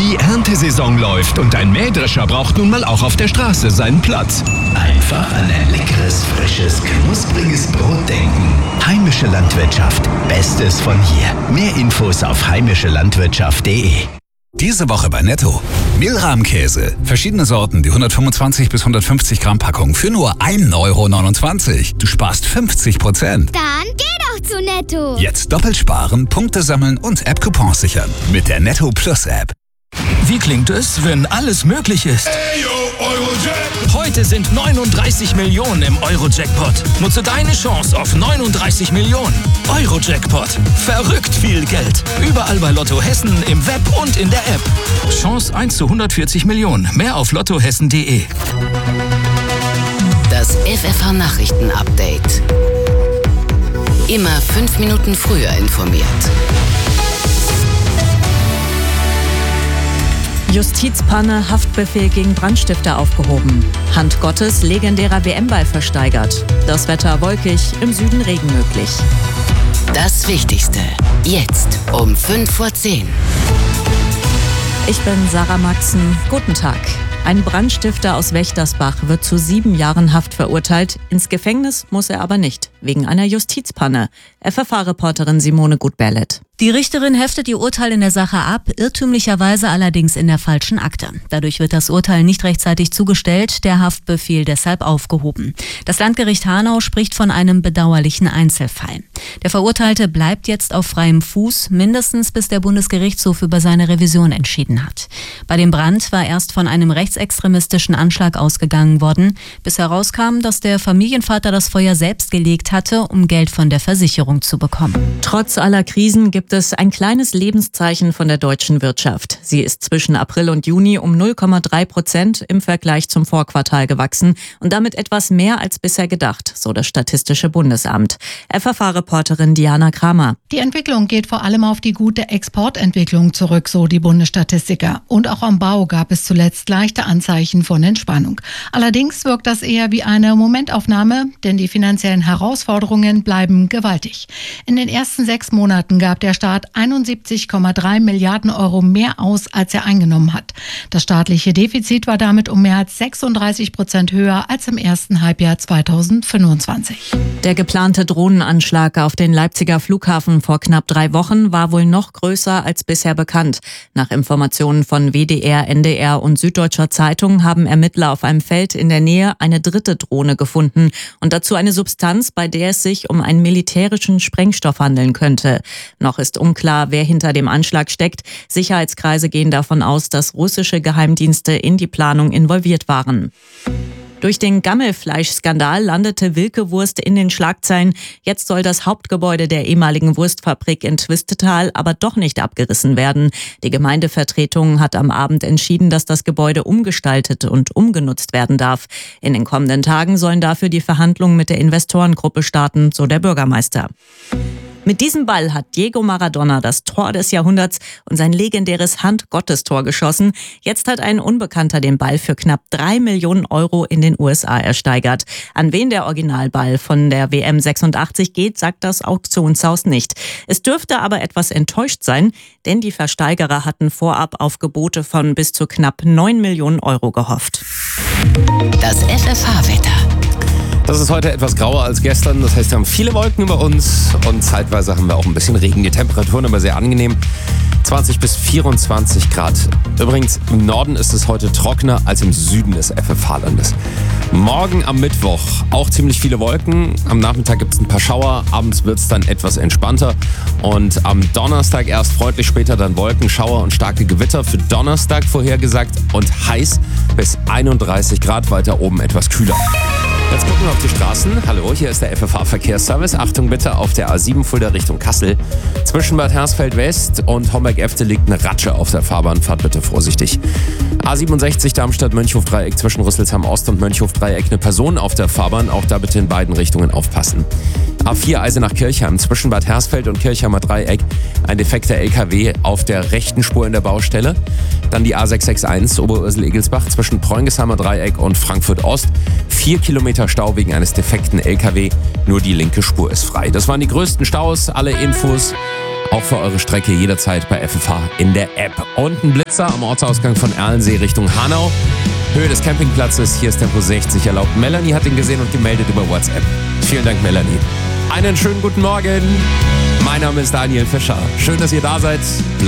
Die Erntesaison läuft und ein Mähdrescher braucht nun mal auch auf der Straße seinen Platz. Einfach an ein leckeres, frisches, knuspriges Brot denken. Heimische Landwirtschaft. Bestes von hier. Mehr Infos auf heimischelandwirtschaft.de. Diese Woche bei Netto. Mehlrahmkäse. Verschiedene Sorten, die 125 bis 150 Gramm Packung für nur 1,29 €. Du sparst 50%. Dann geh doch zu Netto. Jetzt doppelt sparen, Punkte sammeln und App-Coupons sichern. Mit der Netto Plus App. Wie klingt es, wenn alles möglich ist? Heute sind 39 Millionen im Euro-Jackpot. Nutze deine Chance auf 39 Millionen. Euro-Jackpot. Verrückt viel Geld. Überall bei Lotto Hessen, im Web und in der App. Chance 1 zu 140 Millionen. Mehr auf lottohessen.de. Das FFH-Nachrichten-Update. Immer 5 Minuten früher informiert. Justizpanne, Haftbefehl gegen Brandstifter aufgehoben. Hand Gottes, legendärer WM-Ball versteigert. Das Wetter wolkig, im Süden Regen möglich. Das Wichtigste. Jetzt um 5:10 Uhr. Ich bin Sarah Maxen. Guten Tag. Ein Brandstifter aus Wächtersbach wird zu 7 Jahren Haft verurteilt. Ins Gefängnis muss er aber nicht, wegen einer Justizpanne. FFH-Reporterin Simone Gut-Berlet. Die Richterin heftet ihr Urteil in der Sache ab, irrtümlicherweise allerdings in der falschen Akte. Dadurch wird das Urteil nicht rechtzeitig zugestellt, der Haftbefehl deshalb aufgehoben. Das Landgericht Hanau spricht von einem bedauerlichen Einzelfall. Der Verurteilte bleibt jetzt auf freiem Fuß, mindestens bis der Bundesgerichtshof über seine Revision entschieden hat. Bei dem Brand war erst von einem rechtsextremistischen Anschlag ausgegangen worden, bis herauskam, dass der Familienvater das Feuer selbst gelegt hatte, um Geld von der Versicherung zu bekommen. Trotz aller Krisen gibt es ein kleines Lebenszeichen von der deutschen Wirtschaft. Sie ist zwischen April und Juni um 0,3% im Vergleich zum Vorquartal gewachsen und damit etwas mehr als bisher gedacht, so das Statistische Bundesamt. FFH-Reporterin Diana Kramer. Die Entwicklung geht vor allem auf die gute Exportentwicklung zurück, so die Bundesstatistiker. Und auch am Bau gab es zuletzt leichte Anzeichen von Entspannung. Allerdings wirkt das eher wie eine Momentaufnahme, denn die finanziellen Herausforderungen bleiben gewaltig. In den ersten 6 Monaten gab der Staat 71,3 Milliarden Euro mehr aus, als er eingenommen hat. Das staatliche Defizit war damit um mehr als 36% höher als im ersten Halbjahr 2025. Der geplante Drohnenanschlag auf den Leipziger Flughafen vor knapp 3 Wochen war wohl noch größer als bisher bekannt. Nach Informationen von WDR, NDR und Süddeutscher Zeitung haben Ermittler auf einem Feld in der Nähe eine 3. Drohne gefunden und dazu eine Substanz, bei der es sich um einen militärischen Sprengstoff handeln könnte. Noch ist unklar, wer hinter dem Anschlag steckt. Sicherheitskreise gehen davon aus, dass russische Geheimdienste in die Planung involviert waren. Durch den Gammelfleischskandal landete Wilke Wurst in den Schlagzeilen. Jetzt soll das Hauptgebäude der ehemaligen Wurstfabrik in Twistetal aber doch nicht abgerissen werden. Die Gemeindevertretung hat am Abend entschieden, dass das Gebäude umgestaltet und umgenutzt werden darf. In den kommenden Tagen sollen dafür die Verhandlungen mit der Investorengruppe starten, so der Bürgermeister. Mit diesem Ball hat Diego Maradona das Tor des Jahrhunderts und sein legendäres Hand-Gottes-Tor geschossen. Jetzt hat ein Unbekannter den Ball für knapp 3 Millionen Euro in den USA ersteigert. An wen der Originalball von der WM 86 geht, sagt das Auktionshaus nicht. Es dürfte aber etwas enttäuscht sein, denn die Versteigerer hatten vorab auf Gebote von bis zu knapp 9 Millionen Euro gehofft. Das FFH-Wetter. Das ist heute etwas grauer als gestern. Das heißt, wir haben viele Wolken über uns und zeitweise haben wir auch ein bisschen Regen. Die Temperaturen aber sehr angenehm. 20 bis 24 Grad. Übrigens, im Norden ist es heute trockener als im Süden des FFH-Landes. Morgen am Mittwoch auch ziemlich viele Wolken. Am Nachmittag gibt es ein paar Schauer. Abends wird es dann etwas entspannter. Und am Donnerstag erst freundlich, später dann Wolken, Schauer und starke Gewitter. Für Donnerstag vorhergesagt und heiß bis 31 Grad. Weiter oben etwas kühler. Jetzt gucken wir auf die Straßen. Hallo, hier ist der FFH-Verkehrsservice. Achtung bitte auf der A7 Fulda Richtung Kassel. Zwischen Bad Hersfeld West und Homberg-Efte liegt eine Ratsche auf der Fahrbahn. Fahrt bitte vorsichtig. A67 Darmstadt-Mönchhof-Dreieck zwischen Rüsselsheim Ost und Mönchhof-Dreieck. Eine Person auf der Fahrbahn. Auch da bitte in beiden Richtungen aufpassen. A4 Eisenach-Kirchheim zwischen Bad Hersfeld und Kirchheimer Dreieck. Ein defekter LKW auf der rechten Spur in der Baustelle. Dann die A661 Oberursel-Egelsbach zwischen Preungesheimer Dreieck und Frankfurt Ost. 4 Kilometer Stau wegen eines defekten LKW. Nur die linke Spur ist frei. Das waren die größten Staus. Alle Infos auch für eure Strecke jederzeit bei FFH in der App. Und ein Blitzer am Ortsausgang von Erlensee Richtung Hanau. Höhe des Campingplatzes. Hier ist Tempo 60 erlaubt. Melanie hat ihn gesehen und gemeldet über WhatsApp. Vielen Dank, Melanie. Einen schönen guten Morgen. Mein Name ist Daniel Fischer. Schön, dass ihr da seid.